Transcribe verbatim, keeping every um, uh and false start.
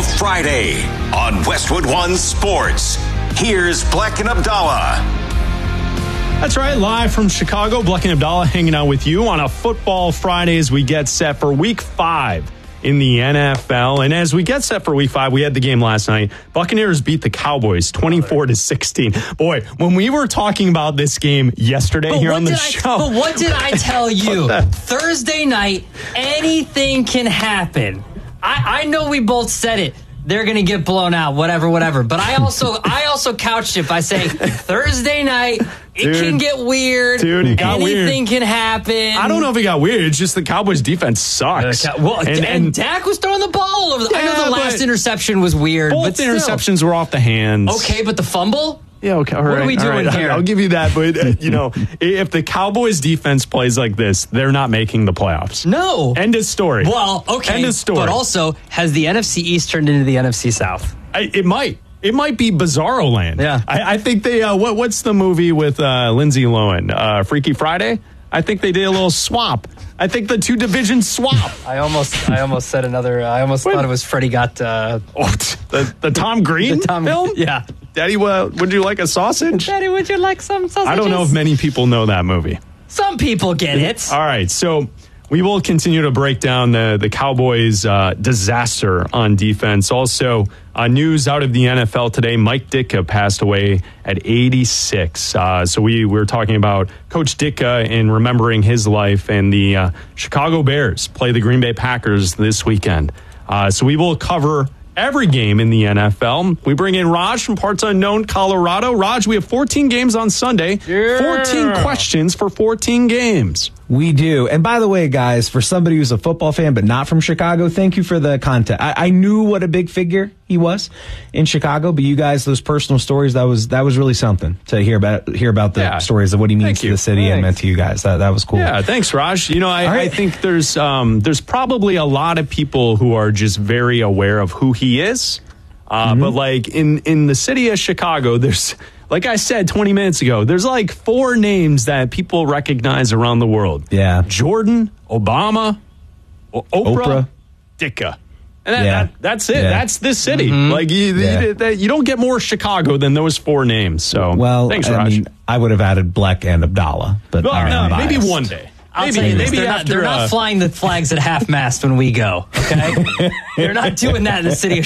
Football Friday on Westwood One Sports. Here's Bleck and Abdallah. That's right, live from Chicago, Bleck and Abdallah hanging out with you on a Football Friday as we get set for week five in the N F L. And as we get set for week five, we had the game last night. Buccaneers beat the Cowboys twenty-four to sixteen. Boy, when we were talking about this game yesterday but here on the I, show. But what did I tell you? Thursday night, anything can happen. I, I know we both said it. They're going to get blown out, whatever, whatever. But I also I also couched it by saying Thursday night, it dude, can get weird. Dude, it got Anything weird. can happen. I don't know if it got weird. It's just the Cowboys' defense sucks. Uh, well, and, and, and Dak was throwing the ball over. The, yeah, I know the last interception was weird. Both but interceptions still. were off the hands. Okay, but the fumble? Yeah, okay. All what right, are we doing right, here? I'll give you that. But, uh, you know, if the Cowboys' defense plays like this, they're not making the playoffs. No. End of story. Well, okay. End of story. But also, has the N F C East turned into the N F C South? I, it might. It might be Bizarro Land. Yeah. I, I think they, uh, what, what's the movie with uh, Lindsay Lohan? Uh, Freaky Friday? I think they did a little swap. I think the two divisions swap. I almost, I almost said another. I almost Wait. thought it was Freddie got uh, oh, the the Tom Green the Tom, film. Yeah, Daddy, uh, would you like a sausage? Daddy, would you like some sausages? I don't know if many people know that movie. Some people get it. All right, so we will continue to break down the the Cowboys' uh, disaster on defense. Also, uh, news out of the N F L today: Mike Ditka passed away at eighty-six. Uh, so we we were talking about Coach Ditka and remembering his life, and the uh, Chicago Bears play the Green Bay Packers this weekend. Uh, so we will cover every game in the N F L. We bring in Raj from Parts Unknown, Colorado. Raj, we have fourteen games on Sunday. Yeah. fourteen questions for fourteen games. We do. And by the way, guys, for somebody who's a football fan but not from Chicago, thank you for the content. I, I knew what a big figure he was in Chicago, but you guys, those personal stories, that was that was really something to hear about hear about the yeah. stories of what he means Thank to you. the city Thanks. and meant to you guys. That that was cool. Yeah, thanks, Raj. You know, I, right. I think there's um, there's probably a lot of people who are just very aware of who he is. Uh, mm-hmm. But like in, in the city of Chicago, there's, like I said twenty minutes ago, there's like four names that people recognize around the world. Yeah. Jordan, Obama, o- Oprah, Oprah, Ditka. And that, yeah. that, that's it. Yeah. That's this city. Mm-hmm. Like you, yeah. you, you, you don't get more Chicago than those four names. So well, thanks, I Raj. mean, I would have added Bleck and Abdallah, but well, all right, no, I'm maybe biased. one day. I'll maybe tell you this, maybe they're, after not, they're uh, not flying the flags at half mast when we go, okay? They're not doing that in the city of